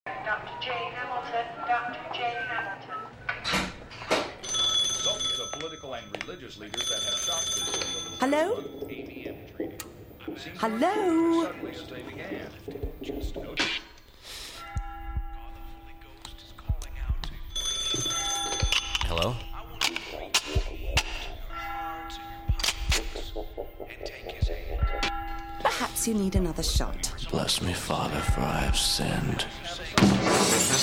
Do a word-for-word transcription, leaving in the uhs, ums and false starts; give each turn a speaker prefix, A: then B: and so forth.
A: Doctor J. Hamilton, Doctor J. Hamilton.
B: Consultants of political and religious leaders that have shocked this city over the
C: Hello?
B: A B M treaty. Seems
C: Hello?
B: suddenly as they began. Just notice.
D: Hello?
C: Perhaps you need another shot.
E: Bless me, Father, for I have sinned.